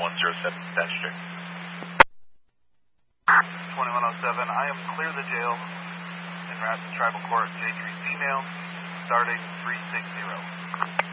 107 District. 2107, I am clear the jail in Rasmus Tribal Court, J3 female, starting 360.